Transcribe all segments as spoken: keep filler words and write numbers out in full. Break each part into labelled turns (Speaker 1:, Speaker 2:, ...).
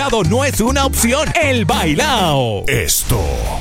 Speaker 1: sentado no es una opción. El bailao.
Speaker 2: Esto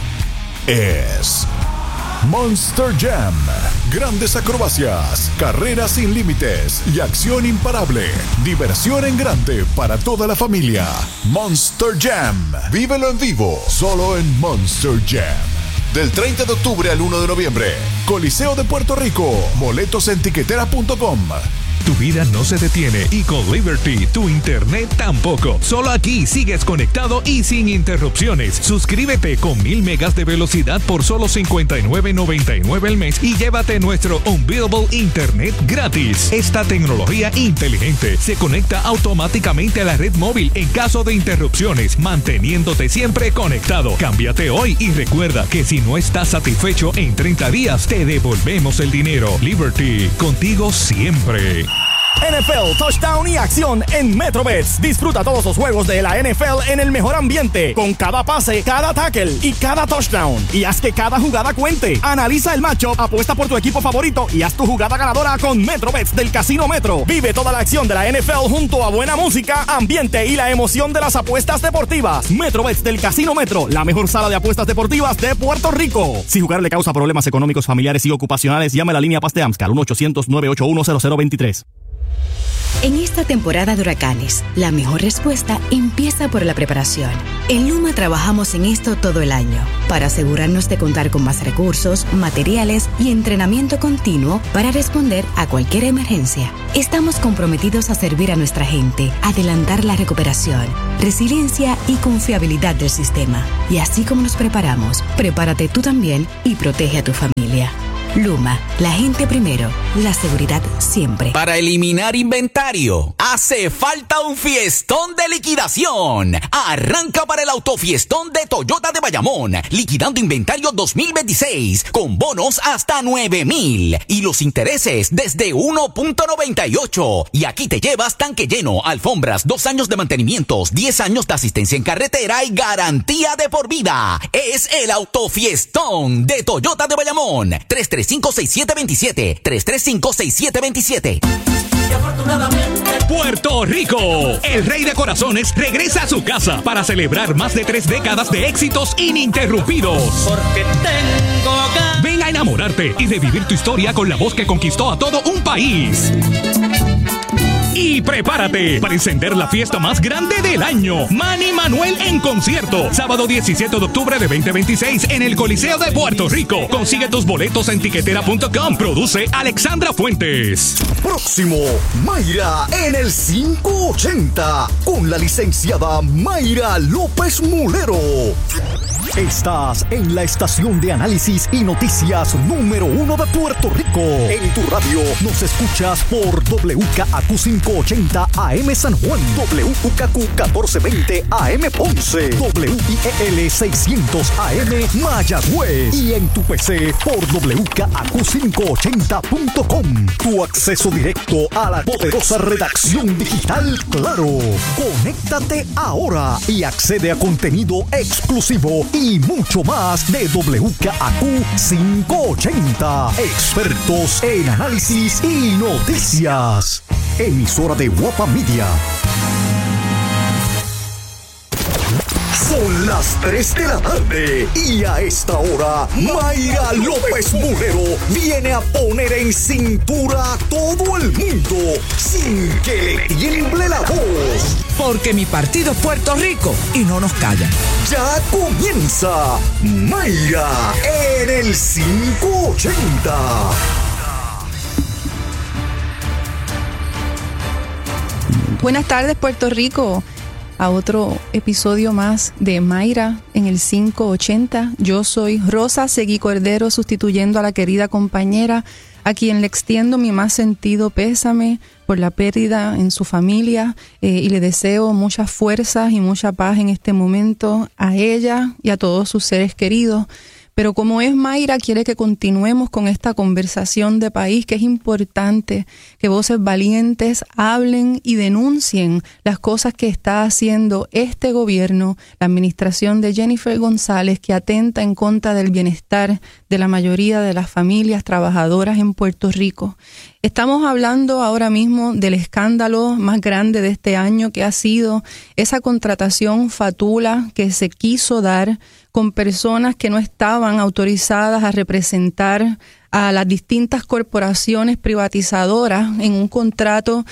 Speaker 2: es Monster Jam. Grandes acrobacias, carreras sin límites y acción imparable. Diversión en grande para toda la familia. Monster Jam. Vívelo en vivo, solo en Monster Jam. Del treinta de octubre al uno de noviembre. Coliseo de Puerto Rico. Boletos en tiquetera punto com.
Speaker 1: Tu vida no se detiene y con Liberty tu internet tampoco. Solo aquí sigues conectado y sin interrupciones. Suscríbete con mil megas de velocidad por solo cincuenta y nueve noventa y nueve al mes y llévate nuestro Unbeatable Internet gratis. Esta tecnología inteligente se conecta automáticamente a la red móvil en caso de interrupciones, manteniéndote siempre conectado. Cámbiate hoy y recuerda que si no estás satisfecho en treinta días, te devolvemos el dinero. Liberty, contigo siempre.
Speaker 3: N F L, touchdown y acción en MetroBets. Disfruta todos los juegos de la N F L en el mejor ambiente, con cada pase, cada tackle y cada touchdown. Y haz que cada jugada cuente. Analiza el matchup, apuesta por tu equipo favorito y haz tu jugada ganadora con MetroBets del Casino Metro. Vive toda la acción de la N F L junto a buena música, ambiente y la emoción de las apuestas deportivas. MetroBets del Casino Metro, la mejor sala de apuestas deportivas de Puerto Rico. Si jugar le causa problemas económicos, familiares y ocupacionales, llame a la línea Paz de AMSCAR uno ochocientos nueve ocho uno cero cero veintitrés.
Speaker 4: En esta temporada de huracanes, la mejor respuesta empieza por la preparación. En Luma trabajamos en esto todo el año, para asegurarnos de contar con más recursos, materiales y entrenamiento continuo para responder a cualquier emergencia. Estamos comprometidos a servir a nuestra gente, adelantar la recuperación, resiliencia y confiabilidad del sistema. Y así como nos preparamos, prepárate tú también y protege a tu familia. Luma, la gente primero, la seguridad siempre.
Speaker 5: Para eliminar inventario, hace falta un fiestón de liquidación. Arranca para el autofiestón de Toyota de Bayamón, liquidando inventario dos mil veintiséis, con bonos hasta nueve mil y los intereses desde uno punto noventa y ocho. Y aquí te llevas tanque lleno, alfombras, dos años de mantenimientos, diez años de asistencia en carretera y garantía de por vida. Es el autofiestón de Toyota de Bayamón. tres tres cinco seis siete dos siete, tres tres cinco seis siete dos siete.
Speaker 1: Puerto Rico, el rey de corazones regresa a su casa para celebrar más de tres décadas de éxitos ininterrumpidos.
Speaker 6: Porque tengo ganas.
Speaker 1: Ven a enamorarte y revivir tu historia con la voz que conquistó a todo un país. Y prepárate para encender la fiesta más grande del año. Manny Manuel en concierto. Sábado diecisiete de octubre de veinte veintiséis en el Coliseo de Puerto Rico. Consigue tus boletos en tiquetera punto com. Produce Alexandra Fuentes.
Speaker 7: Próximo, Mayra en el quinientos ochenta. Con la licenciada Mayra López Mulero. Estás en la estación de análisis y noticias número uno de Puerto Rico. En tu radio nos escuchas por W K A Q quinientos ochenta A M San Juan, W U K Q catorce veinte A M Ponce, W I E L seiscientos A M Mayagüez y en tu P C por W K A Q quinientos ochenta punto com. Tu acceso directo a la poderosa redacción digital Claro. Conéctate ahora y accede a contenido exclusivo y mucho más de W K A Q quinientos ochenta. Expertos en análisis y noticias. Emisora de Guapa Media. Son las tres de la tarde y a esta hora Mayra López Mulero viene a poner en cintura a todo el mundo sin que le tiemble la voz.
Speaker 8: Porque mi partido es Puerto Rico y no nos callan.
Speaker 7: Ya comienza Mayra en el quinientos ochenta.
Speaker 9: Buenas tardes, Puerto Rico. A otro episodio más de Mayra en el quinientos ochenta. Yo soy Rosa Seguí Cordero, sustituyendo a la querida compañera, a quien le extiendo mi más sentido pésame por la pérdida en su familia eh, y le deseo muchas fuerzas y mucha paz en este momento a ella y a todos sus seres queridos. Pero como es Mayra, quiere que continuemos con esta conversación de país, que es importante que voces valientes hablen y denuncien las cosas que está haciendo este gobierno, la administración de Jennifer González, que atenta en contra del bienestar de la mayoría de las familias trabajadoras en Puerto Rico. Estamos hablando ahora mismo del escándalo más grande de este año, que ha sido esa contratación fatula que se quiso dar con personas que no estaban autorizadas a representar a las distintas corporaciones privatizadoras en un contrato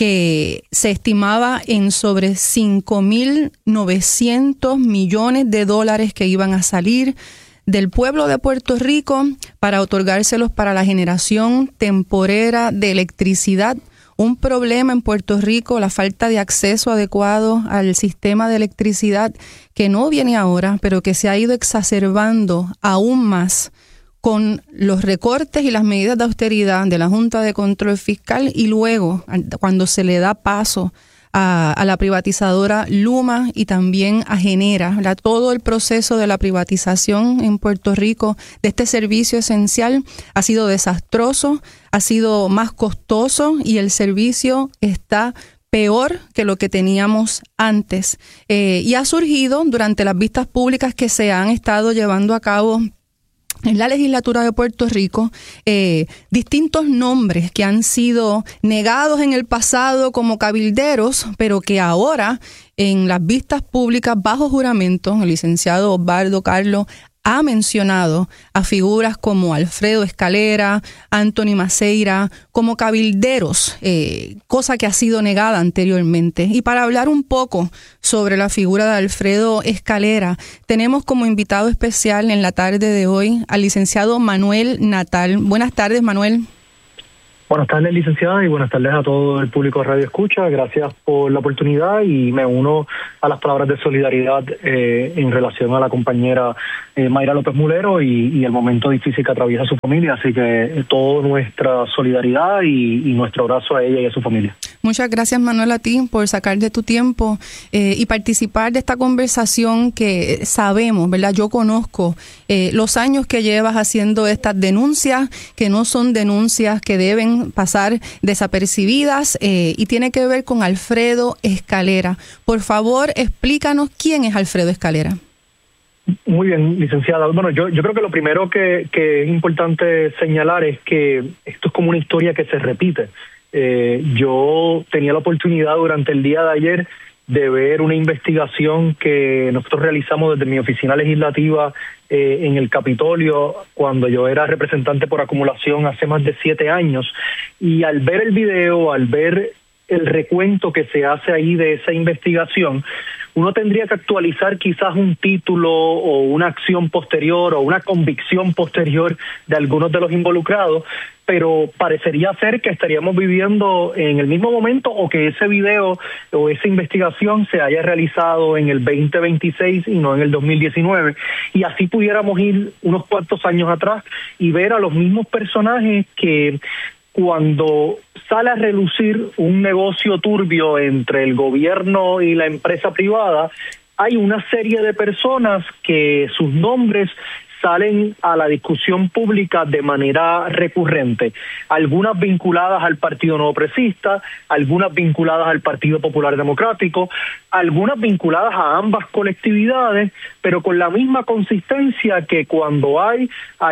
Speaker 9: que se estimaba en sobre cinco mil novecientos millones de dólares que iban a salir del pueblo de Puerto Rico para otorgárselos para la generación temporera de electricidad. Un problema en Puerto Rico, la falta de acceso adecuado al sistema de electricidad, que no viene ahora, pero que se ha ido exacerbando aún más con los recortes y las medidas de austeridad de la Junta de Control Fiscal, y luego cuando se le da paso a, a la privatizadora Luma y también a Genera. La, todo el proceso de la privatización en Puerto Rico de este servicio esencial ha sido desastroso, ha sido más costoso y el servicio está peor que lo que teníamos antes. Eh, y ha surgido durante las vistas públicas que se han estado llevando a cabo en la legislatura de Puerto Rico, eh, distintos nombres que han sido negados en el pasado como cabilderos, pero que ahora en las vistas públicas bajo juramento, el licenciado Osvaldo Carlos ha mencionado a figuras como Alfredo Escalera, Anthony Maceira, como cabilderos, eh, cosa que ha sido negada anteriormente. Y para hablar un poco sobre la figura de Alfredo Escalera, tenemos como invitado especial en la tarde de hoy al licenciado Manuel Natal. Buenas tardes, Manuel.
Speaker 10: Buenas tardes, licenciada, y buenas tardes a todo el público de Radio Escucha. Gracias por la oportunidad y me uno a las palabras de solidaridad eh, en relación a la compañera eh, Mayra López Mulero y, y el momento difícil que atraviesa su familia. Así que eh, toda nuestra solidaridad y, y nuestro abrazo a ella y a su familia.
Speaker 9: Muchas gracias, Manuel, a ti por sacar de tu tiempo eh, y participar de esta conversación que sabemos, ¿verdad? Yo conozco eh, los años que llevas haciendo estas denuncias, que no son denuncias que deben pasar desapercibidas eh, y tiene que ver con Alfredo Escalera. Por favor, explícanos quién es Alfredo Escalera.
Speaker 10: Muy bien, licenciada. Bueno, yo, yo creo que lo primero que, que es importante señalar es que esto es como una historia que se repite. Eh, yo tenía la oportunidad durante el día de ayer de ver una investigación que nosotros realizamos desde mi oficina legislativa eh, en el Capitolio cuando yo era representante por acumulación hace más de siete años, y al ver el video, al ver el recuento que se hace ahí de esa investigación, uno tendría que actualizar quizás un título o una acción posterior o una convicción posterior de algunos de los involucrados, pero parecería ser que estaríamos viviendo en el mismo momento o que ese video o esa investigación se haya realizado en el veinte veintiséis y no en el dos mil diecinueve, y así pudiéramos ir unos cuantos años atrás y ver a los mismos personajes que cuando sale a relucir un negocio turbio entre el gobierno y la empresa privada, hay una serie de personas que sus nombres salen a la discusión pública de manera recurrente, algunas vinculadas al Partido Nuevo Progresista, algunas vinculadas al Partido Popular Democrático, algunas vinculadas a ambas colectividades, pero con la misma consistencia que cuando hay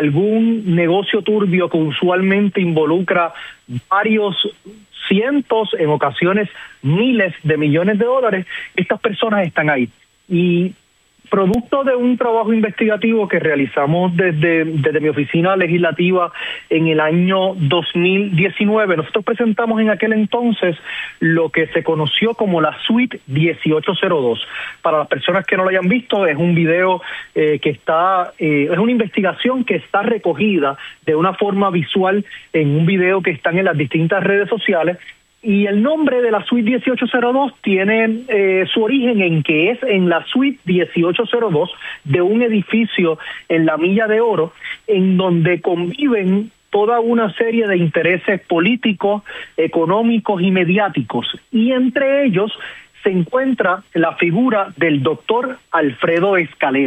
Speaker 10: algún negocio turbio que usualmente involucra varios cientos, en ocasiones miles de millones de dólares, estas personas están ahí. Y producto de un trabajo investigativo que realizamos desde, desde mi oficina legislativa en el año dos mil diecinueve, nosotros presentamos en aquel entonces lo que se conoció como la Suite dieciocho cero dos. Para las personas que no lo hayan visto, es un video eh, que está, eh, es una investigación que está recogida de una forma visual en un video que están en las distintas redes sociales. Y el nombre de la Suite dieciocho cero dos tiene eh, su origen en que es en la Suite dieciocho cero dos de un edificio en la Milla de Oro, en donde conviven toda una serie de intereses políticos, económicos y mediáticos. Y entre ellos se encuentra la figura del doctor Alfredo Escalera.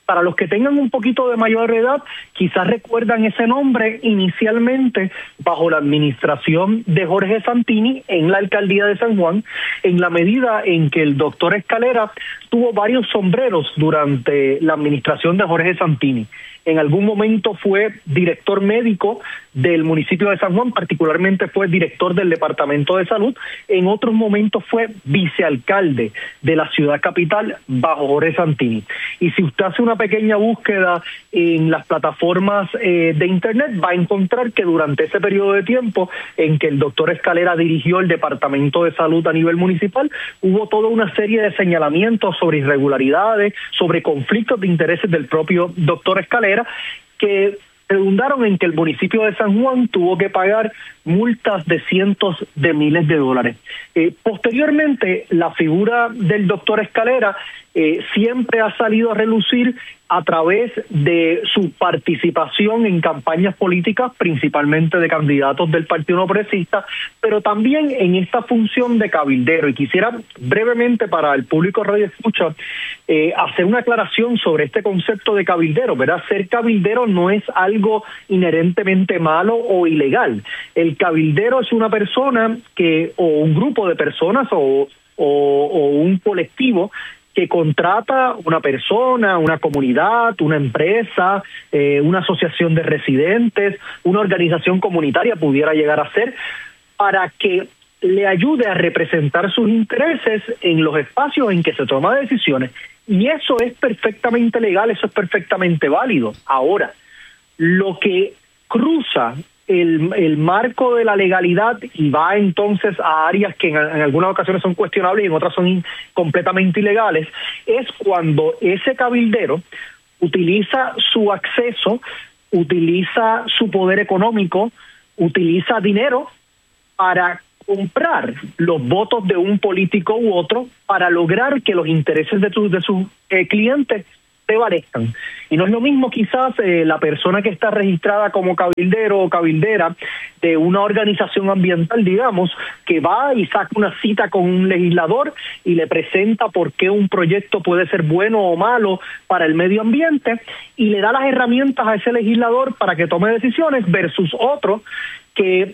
Speaker 10: Para los que tengan un poquito de mayor edad, quizás recuerdan ese nombre inicialmente bajo la administración de Jorge Santini en la alcaldía de San Juan, en la medida en que el doctor Escalera tuvo varios sombreros durante la administración de Jorge Santini. En algún momento fue director médico del municipio de San Juan, particularmente fue director del Departamento de Salud. En otros momentos fue vicealcalde de la ciudad capital bajo Jorge Santini. Y si usted hace una pequeña búsqueda en las plataformas eh, de internet, va a encontrar que durante ese periodo de tiempo en que el doctor Escalera dirigió el Departamento de Salud a nivel municipal, hubo toda una serie de señalamientos sobre irregularidades, sobre conflictos de intereses del propio doctor Escalera, que redundaron en que el municipio de San Juan tuvo que pagar multas de cientos de miles de dólares. Eh, posteriormente, la figura del doctor Escalera eh, siempre ha salido a relucir a través de su participación en campañas políticas, principalmente de candidatos del Partido No Progresista, pero también en esta función de cabildero. Y quisiera brevemente para el público radio escucha eh, hacer una aclaración sobre este concepto de cabildero, ¿verdad? Ser cabildero no es algo inherentemente malo o ilegal. El cabildero es una persona que, o un grupo de personas, o, o, o un colectivo que contrata una persona, una comunidad, una empresa, eh, una asociación de residentes, una organización comunitaria pudiera llegar a ser, para que le ayude a representar sus intereses en los espacios en que se toman decisiones. Y eso es perfectamente legal, eso es perfectamente válido. Ahora, lo que cruza El, el marco de la legalidad y va entonces a áreas que en, en algunas ocasiones son cuestionables y en otras son in, completamente ilegales, es cuando ese cabildero utiliza su acceso, utiliza su poder económico, utiliza dinero para comprar los votos de un político u otro para lograr que los intereses de, tu, de sus eh, clientes prevalezcan. Y no es lo mismo quizás eh, la persona que está registrada como cabildero o cabildera de una organización ambiental, digamos, que va y saca una cita con un legislador y le presenta por qué un proyecto puede ser bueno o malo para el medio ambiente y le da las herramientas a ese legislador para que tome decisiones, versus otro que...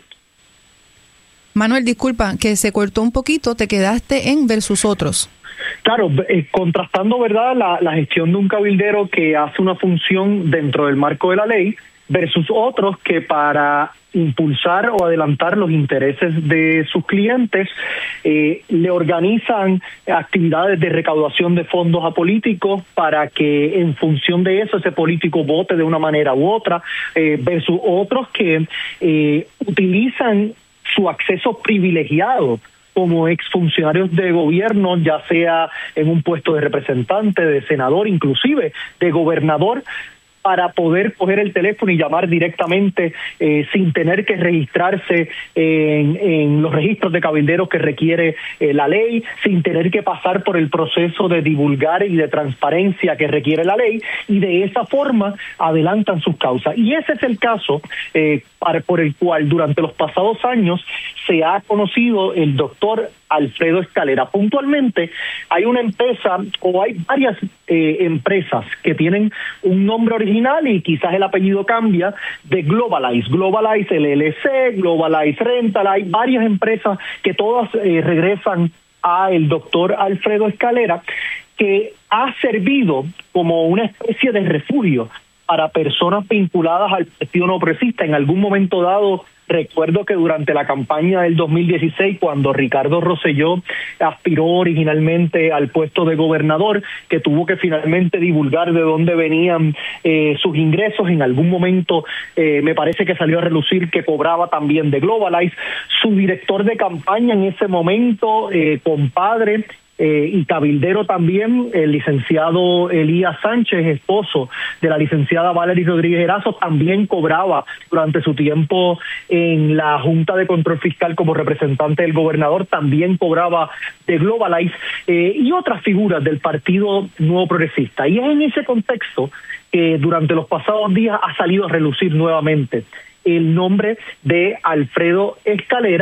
Speaker 9: Manuel, disculpa, que se cortó un poquito, te quedaste en versus otros.
Speaker 10: Claro, eh, contrastando, ¿verdad?, la, la gestión de un cabildero que hace una función dentro del marco de la ley versus otros que para impulsar o adelantar los intereses de sus clientes eh, le organizan actividades de recaudación de fondos a políticos para que en función de eso ese político vote de una manera u otra, eh, versus otros que eh, utilizan su acceso privilegiado como exfuncionarios de gobierno, ya sea en un puesto de representante, de senador, inclusive de gobernador, para poder coger el teléfono y llamar directamente eh, sin tener que registrarse en, en los registros de cabilderos que requiere eh, la ley, sin tener que pasar por el proceso de divulgar y de transparencia que requiere la ley, y de esa forma adelantan sus causas. Y ese es el caso eh, para, por el cual durante los pasados años se ha conocido el doctor Alfredo Escalera. Puntualmente, hay una empresa o hay varias eh, empresas que tienen un nombre original y quizás el apellido cambia, de Globalize, Globalize L L C, Globalize Rental. Hay varias empresas que todas eh, regresan a el doctor Alfredo Escalera, que ha servido como una especie de refugio para personas vinculadas al Partido No Progresista. En algún momento dado, recuerdo que durante la campaña del dos mil dieciséis, cuando Ricardo Rosselló aspiró originalmente al puesto de gobernador, que tuvo que finalmente divulgar de dónde venían eh, sus ingresos, en algún momento eh, me parece que salió a relucir que cobraba también de Globalize. Su director de campaña en ese momento, eh, compadre, Eh, y cabildero también, el licenciado Elías Sánchez, esposo de la licenciada Valery Rodríguez Erazo, también cobraba durante su tiempo en la Junta de Control Fiscal como representante del gobernador, también cobraba de Globalize, eh, y otras figuras del Partido Nuevo Progresista. Y es en ese contexto que durante los pasados días ha salido a relucir nuevamente el nombre de Alfredo Escalera,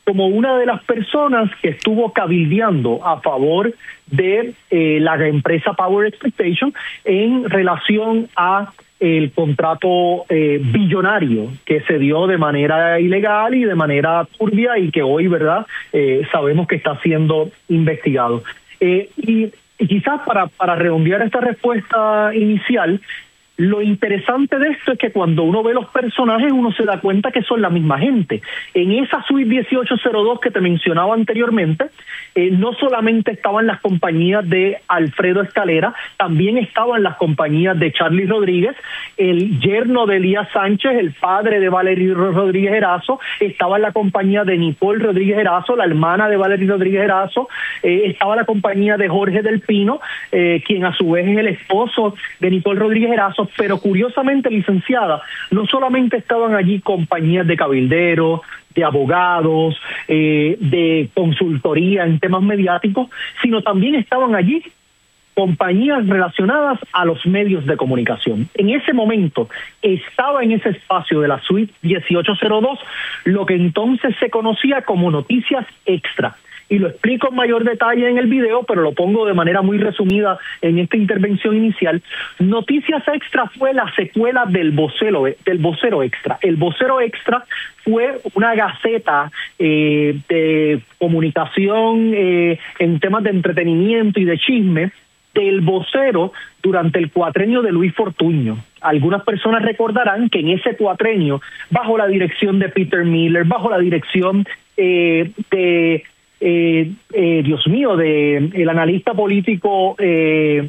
Speaker 10: como una de las personas que estuvo cabildeando a favor de eh, la empresa Power Expectation en relación a el contrato eh, billonario que se dio de manera ilegal y de manera turbia y que hoy, ¿verdad?, eh, sabemos que está siendo investigado. Eh, y, y quizás para, para redondear esta respuesta inicial, lo interesante de esto es que cuando uno ve los personajes, uno se da cuenta que son la misma gente. En esa suite dieciocho cero dos que te mencionaba anteriormente, eh, no solamente estaban las compañías de Alfredo Escalera, también estaban las compañías de Charlie Rodríguez, el yerno de Elías Sánchez, el padre de Valerie Rodríguez Erazo, estaba la compañía de Nicole Rodríguez Erazo, la hermana de Valerie Rodríguez Erazo, eh, estaba la compañía de Jorge del Pino, eh, quien a su vez es el esposo de Nicole Rodríguez Erazo. Pero curiosamente, licenciada, no solamente estaban allí compañías de cabilderos, de abogados, eh, de consultoría en temas mediáticos, sino también estaban allí compañías relacionadas a los medios de comunicación. En ese momento estaba en ese espacio de la suite dieciocho cero dos lo que entonces se conocía como Noticias Extra. Y lo explico en mayor detalle en el video, pero lo pongo de manera muy resumida en esta intervención inicial. Noticias Extra fue la secuela del vocero, del vocero Extra. El vocero Extra fue una gaceta eh, de comunicación eh, en temas de entretenimiento y de chisme del vocero durante el cuatrenio de Luis Fortuño. Algunas personas recordarán que en ese cuatrenio, bajo la dirección de Peter Miller, bajo la dirección eh, de Eh, eh, Dios mío, de el analista político eh,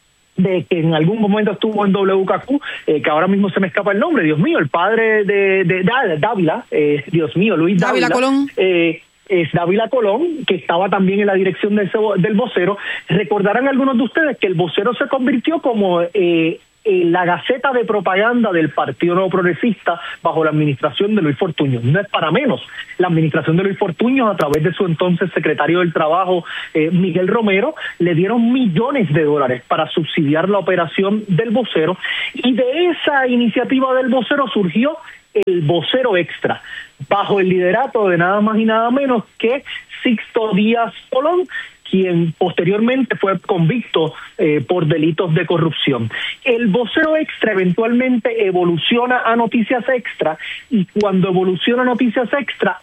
Speaker 10: de que en algún momento estuvo en W K Q, eh, que ahora mismo se me escapa el nombre, Dios mío, el padre de, de, de Dávila, eh, Dios mío, Luis Dávila,
Speaker 9: Dávila Colón.
Speaker 10: Eh, es Dávila Colón, que estaba también en la dirección de ese, del vocero. Recordarán algunos de ustedes que el vocero se convirtió como eh, en la gaceta de propaganda del Partido Nuevo Progresista bajo la administración de Luis Fortuño. No es para menos. La administración de Luis Fortuño, a través de su entonces secretario del Trabajo, eh, Miguel Romero, le dieron millones de dólares para subsidiar la operación del vocero, y de esa iniciativa del vocero surgió el vocero Extra, bajo el liderato de nada más y nada menos que Sixto Díaz Colón, quien posteriormente fue convicto eh, por delitos de corrupción. El vocero Extra eventualmente evoluciona a Noticias Extra, y cuando evoluciona a Noticias Extra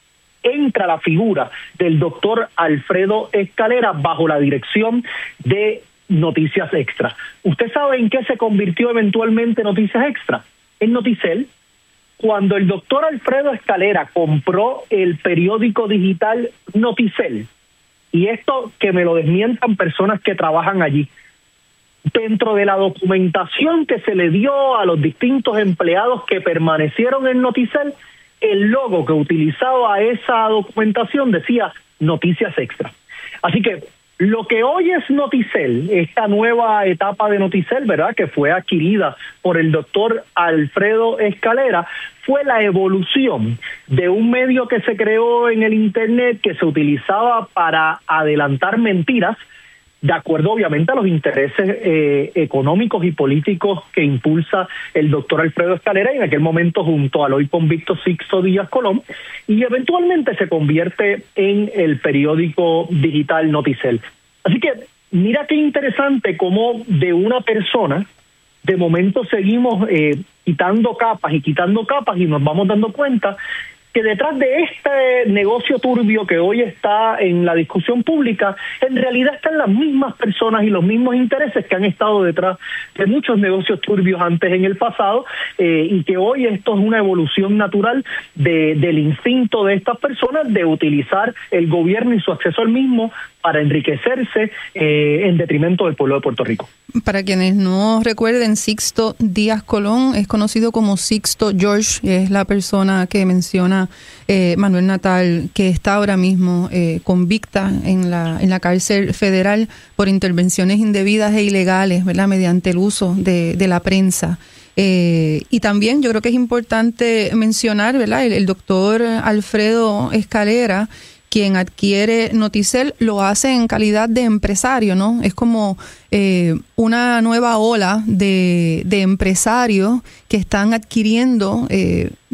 Speaker 10: entra la figura del doctor Alfredo Escalera bajo la dirección de Noticias Extra. ¿Usted sabe en qué se convirtió eventualmente Noticias Extra? En Noticel. Cuando el doctor Alfredo Escalera compró el periódico digital Noticel, y esto que me lo desmientan personas que trabajan allí, dentro de la documentación que se le dio a los distintos empleados que permanecieron en Noticel, el logo que utilizaba esa documentación decía Noticias Extra. Así que lo que hoy es Noticel, esta nueva etapa de Noticel, ¿verdad?, que fue adquirida por el doctor Alfredo Escalera, fue la evolución de un medio que se creó en el Internet que se utilizaba para adelantar mentiras, de acuerdo obviamente a los intereses eh, económicos y políticos que impulsa el doctor Alfredo Escalera, y en aquel momento junto al hoy convicto Sixto Díaz Colón, y eventualmente se convierte en el periódico digital Noticel. Así que mira qué interesante cómo de una persona de momento seguimos eh, quitando capas y quitando capas, y nos vamos dando cuenta que detrás de este negocio turbio que hoy está en la discusión pública, en realidad están las mismas personas y los mismos intereses que han estado detrás de muchos negocios turbios antes en el pasado, eh, y que hoy esto es una evolución natural de, del instinto de estas personas de utilizar el gobierno y su acceso al mismo para enriquecerse eh, en detrimento del pueblo de Puerto Rico.
Speaker 9: Para quienes no recuerden, Sixto Díaz Colón es conocido como Sixto George, es la persona que menciona eh, Manuel Natal, que está ahora mismo eh, convicta en la en la cárcel federal por intervenciones indebidas e ilegales, ¿verdad?, mediante el uso de, de la prensa. Eh, y también yo creo que es importante mencionar, ¿verdad?, el, el doctor Alfredo Escalera, quien adquiere Noticel, lo hace en calidad de empresario, ¿no? Es como eh, una nueva ola de, de empresarios que están adquiriendo eh,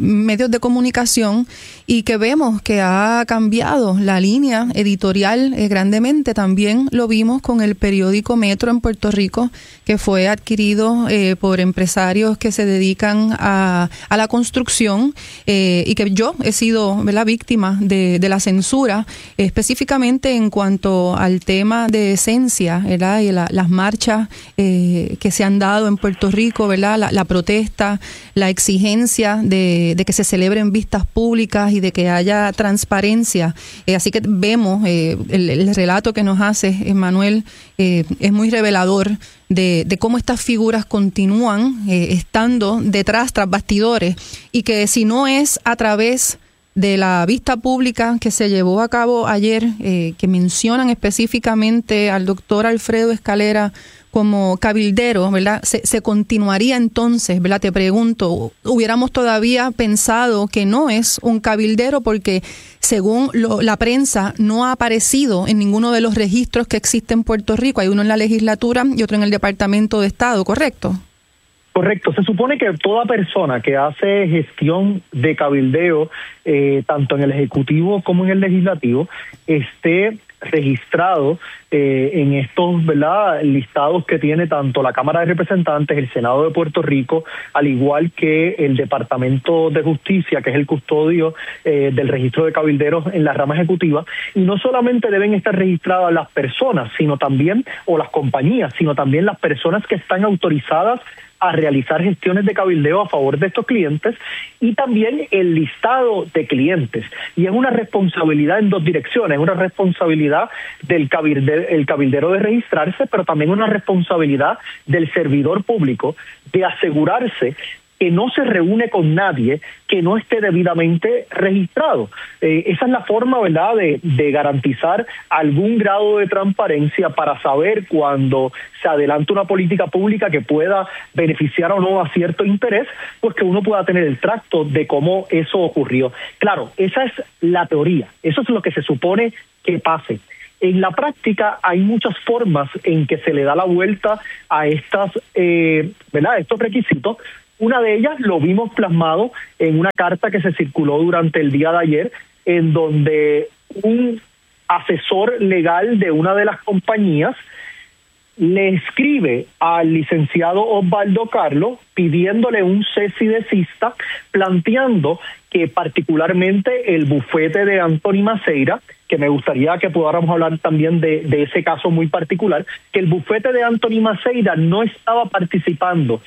Speaker 9: medios de comunicación y que vemos que ha cambiado la línea editorial eh, grandemente. También lo vimos con el periódico Metro en Puerto Rico, que fue adquirido eh, por empresarios que se dedican a, a la construcción eh, y que yo he sido, ¿verdad?, víctima de, de la censura, eh, específicamente en cuanto al tema de esencia, ¿verdad?, y la, las marchas eh, que se han dado en Puerto Rico, ¿verdad?, la, la protesta, la exigencia de, de que se celebren vistas públicas y de que haya transparencia. Eh, así que vemos eh, el, el relato que nos hace Manuel eh, es muy revelador de, de cómo estas figuras continúan eh, estando detrás, tras bastidores, y que si no es a través de la vista pública que se llevó a cabo ayer, eh, que mencionan específicamente al doctor Alfredo Escalera como cabildero, ¿verdad? Se, se continuaría entonces, ¿verdad? Te pregunto, hubiéramos todavía pensado que no es un cabildero porque según lo, la prensa no ha aparecido en ninguno de los registros que existen en Puerto Rico. Hay uno en la legislatura y otro en el Departamento de Estado, ¿correcto?
Speaker 10: Correcto. Se supone que toda persona que hace gestión de cabildeo, eh, tanto en el Ejecutivo como en el Legislativo, esté registrado eh, en estos, ¿verdad?, listados que tiene tanto la Cámara de Representantes, el Senado de Puerto Rico, al igual que el Departamento de Justicia, que es el custodio eh, del registro de cabilderos en la rama ejecutiva. Y no solamente deben estar registradas las personas, sino también, o las compañías, sino también las personas que están autorizadas a realizar gestiones de cabildeo a favor de estos clientes, y también el listado de clientes. Y es una responsabilidad en dos direcciones, una responsabilidad del cabildero, el cabildero de registrarse, pero también una responsabilidad del servidor público de asegurarse que no se reúne con nadie que no esté debidamente registrado. Eh, esa es la forma, ¿verdad?, de, de garantizar algún grado de transparencia para saber cuando se adelanta una política pública que pueda beneficiar o no a cierto interés, pues que uno pueda tener el tracto de cómo eso ocurrió. Claro, esa es la teoría, eso es lo que se supone que pase. En la práctica hay muchas formas en que se le da la vuelta a estas, eh, ¿verdad?, estos requisitos. Una de ellas lo vimos plasmado en una carta que se circuló durante el día de ayer, en donde un asesor legal de una de las compañías le escribe al licenciado Osvaldo Carlos pidiéndole un cese y desista, planteando que particularmente el bufete de Anthony Maceira, que me gustaría que podamos hablar también de, de ese caso muy particular, que el bufete de Anthony Maceira no estaba participando